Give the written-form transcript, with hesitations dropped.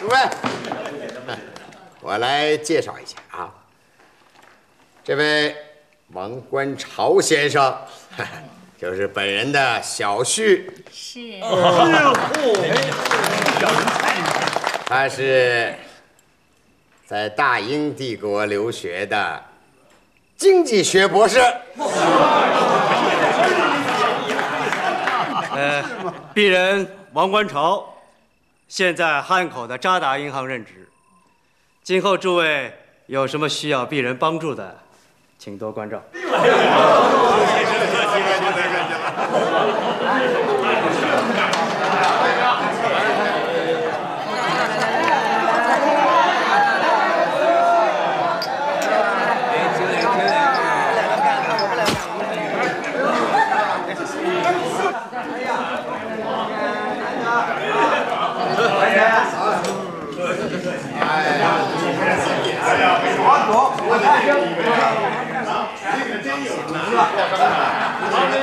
诸位，我来介绍一下啊，这位王观潮先生，就是本人的小婿。 是。 他是在大英帝国留学的经济学博士。 鄙人王观潮，现在汉口的渣打银行任职。今后诸位有什么需要鄙人帮助的，请多关照。 这个真有